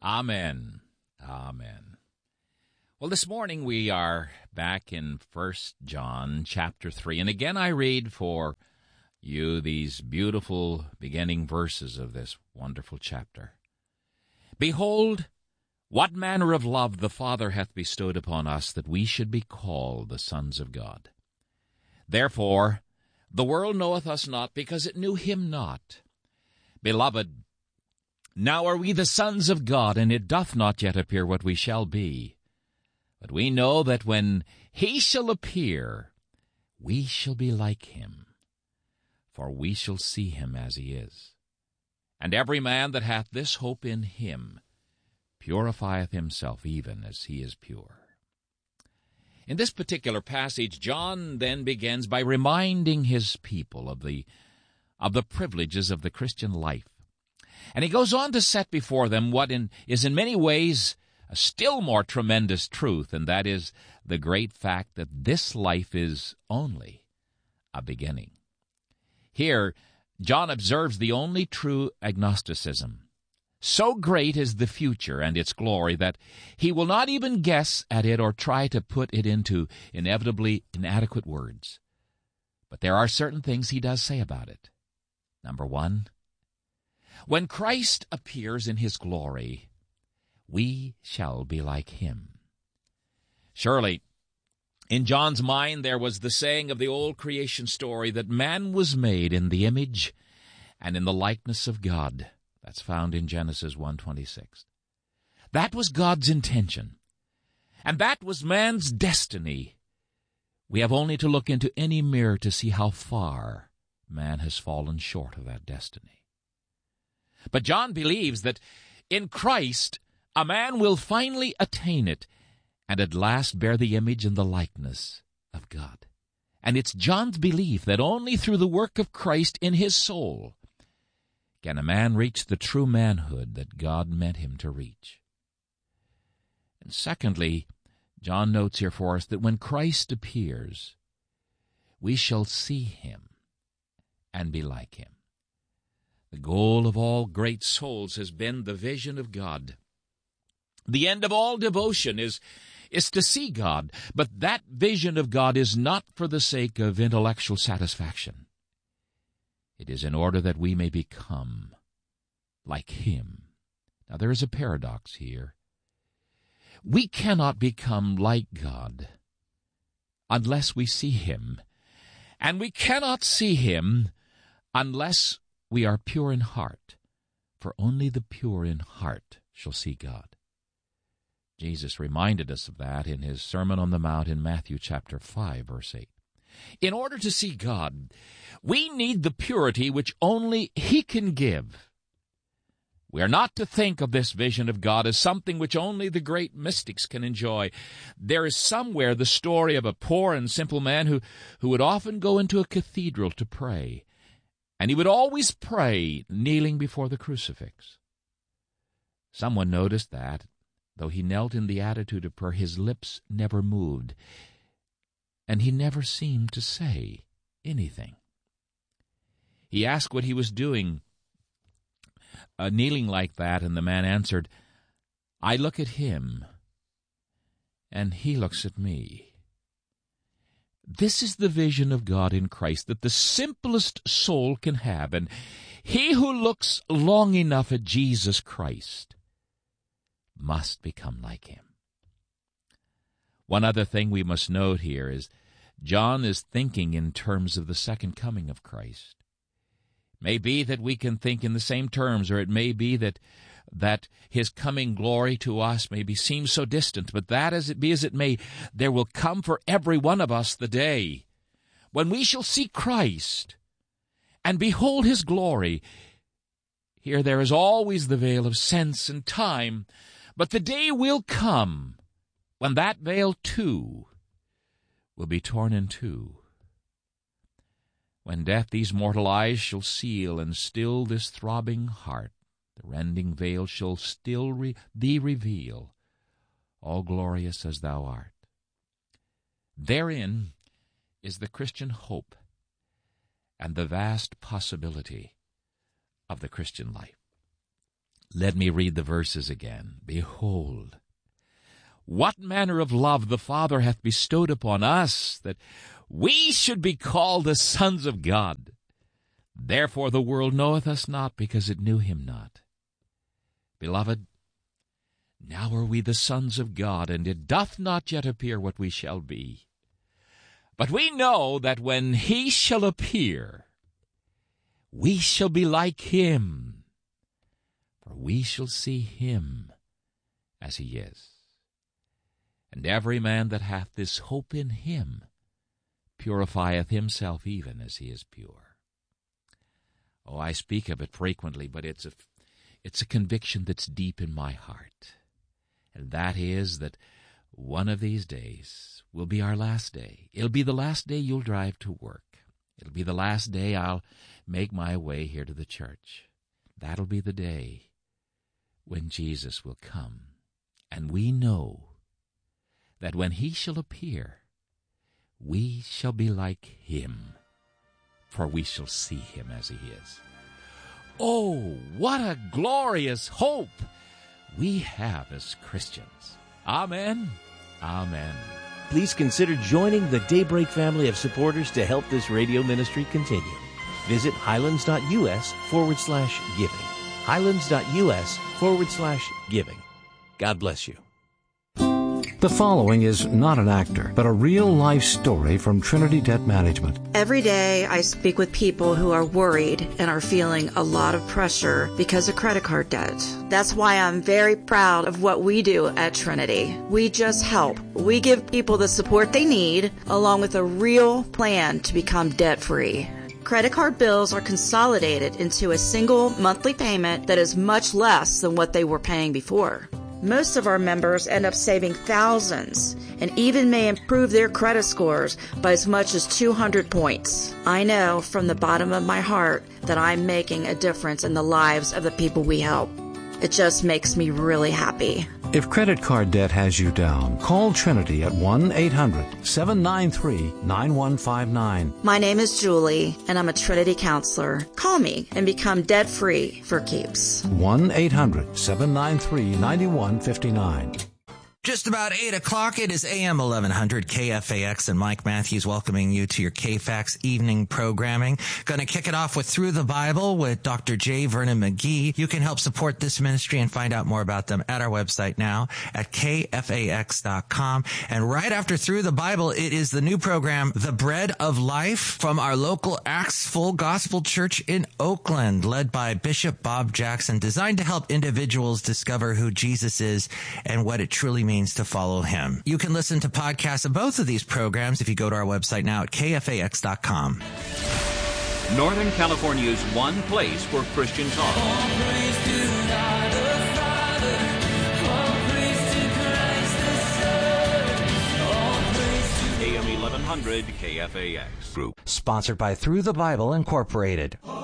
Amen. Amen. Well, this morning we are back in 1 John chapter 3. And again I read for you these beautiful beginning verses of this wonderful chapter. Behold, what manner of love the Father hath bestowed upon us, that we should be called the sons of God. Therefore the world knoweth us not, because it knew him not. Beloved, now are we the sons of God, and it doth not yet appear what we shall be. But we know that when he shall appear, we shall be like him, for we shall see him as he is. And every man that hath this hope in him purifieth himself even as he is pure. In this particular passage, John then begins by reminding his people of the privileges of the Christian life. And he goes on to set before them what is in many ways a still more tremendous truth, and that is the great fact that this life is only a beginning. Here, John observes the only true agnosticism. So great is the future and its glory that he will not even guess at it or try to put it into inevitably inadequate words. But there are certain things he does say about it. Number one, when Christ appears in his glory, we shall be like him. Surely, in John's mind there was the saying of the old creation story that man was made in the image and in the likeness of God. That's found in Genesis 1:26. That was God's intention, and that was man's destiny. We have only to look into any mirror to see how far man has fallen short of that destiny. But John believes that in Christ a man will finally attain it and at last bear the image and the likeness of God. And it's John's belief that only through the work of Christ in his soul can a man reach the true manhood that God meant him to reach. And secondly, John notes here for us that when Christ appears, we shall see him and be like him. The goal of all great souls has been the vision of God. The end of all devotion is to see God, but that vision of God is not for the sake of intellectual satisfaction. It is in order that we may become like him. Now there is a paradox here. We cannot become like God unless we see him, and we cannot see him unless we are pure in heart, for only the pure in heart shall see God. Jesus reminded us of that in his Sermon on the Mount in Matthew chapter 5, verse 8. In order to see God, we need the purity which only he can give. We are not to think of this vision of God as something which only the great mystics can enjoy. There is somewhere the story of a poor and simple man who would often go into a cathedral to pray, and he would always pray kneeling before the crucifix. Someone noticed that, though he knelt in the attitude of prayer, his lips never moved, and he never seemed to say anything. He asked what he was doing, kneeling like that, and the man answered, "I look at him, and he looks at me." This is the vision of God in Christ that the simplest soul can have, and he who looks long enough at Jesus Christ must become like him. One other thing we must note here is John is thinking in terms of the second coming of Christ. It may be that we can think in the same terms, or it may be that his coming glory to us maybe seems so distant, but that as it may, there will come for every one of us the day when we shall see Christ and behold his glory. Here there is always the veil of sense and time, but the day will come when that veil too will be torn in two. When death these mortal eyes shall seal and still this throbbing heart, the rending veil shall still thee reveal, all glorious as thou art. Therein is the Christian hope and the vast possibility of the Christian life. Let me read the verses again. Behold, what manner of love the Father hath bestowed upon us, that we should be called the sons of God. Therefore the world knoweth us not, because it knew him not. Beloved, now are we the sons of God, and it doth not yet appear what we shall be. But we know that when he shall appear, we shall be like him, for we shall see him as he is. And every man that hath this hope in him purifieth himself even as he is pure. Oh, I speak of it frequently, but it's a conviction that's deep in my heart. And that is that one of these days will be our last day. It'll be the last day you'll drive to work. It'll be the last day I'll make my way here to the church. That'll be the day when Jesus will come. And we know that when he shall appear, we shall be like him, for we shall see him as he is. Oh, what a glorious hope we have as Christians. Amen. Amen. Please consider joining the Daybreak family of supporters to help this radio ministry continue. Visit highlands.us/giving. highlands.us/giving. God bless you. The following is not an actor, but a real-life story from Trinity Debt Management. Every day I speak with people who are worried and are feeling a lot of pressure because of credit card debt. That's why I'm very proud of what we do at Trinity. We just help. We give people the support they need, along with a real plan to become debt-free. Credit card bills are consolidated into a single monthly payment that is much less than what they were paying before. Most of our members end up saving thousands and even may improve their credit scores by as much as 200 points. I know from the bottom of my heart that I'm making a difference in the lives of the people we help. It just makes me really happy. If credit card debt has you down, call Trinity at 1-800-793-9159. My name is Julie, and I'm a Trinity counselor. Call me and become debt-free for keeps. 1-800-793-9159. Just about 8 o'clock. It is AM 1100 KFAX, and Mike Matthews welcoming you to your KFAX evening programming. Going to kick it off with Through the Bible with Dr. J. Vernon McGee. You can help support this ministry and find out more about them at our website now at kfax.com. And right after Through the Bible, it is the new program, The Bread of Life, from our local Acts Full Gospel Church in Oakland, led by Bishop Bob Jackson, designed to help individuals discover who Jesus is and what it truly means to follow him. You can listen to podcasts of both of these programs if you go to our website now at kfax.com. Northern California's one place for Christian talk. AM 1100 KFAX Group. Sponsored by Through the Bible Incorporated.